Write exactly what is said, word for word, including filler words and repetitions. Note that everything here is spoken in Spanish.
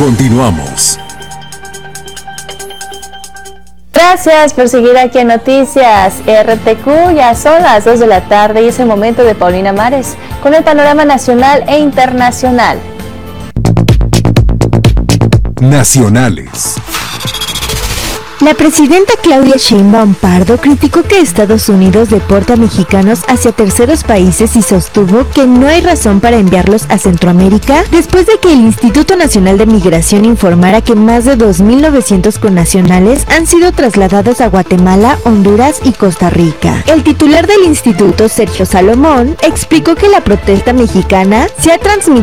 Continuamos. Gracias por seguir aquí en Noticias R T Q. Ya son las dos de la tarde y es el momento de Paulina Mares con el panorama nacional e internacional. Nacionales. La presidenta Claudia Sheinbaum Pardo criticó que Estados Unidos deporta mexicanos hacia terceros países y sostuvo que no hay razón para enviarlos a Centroamérica después de que el Instituto Nacional de Migración informara que más de dos mil novecientos connacionales han sido trasladados a Guatemala, Honduras y Costa Rica. El titular del instituto, Sergio Salomón, explicó que la protesta mexicana se ha transmitido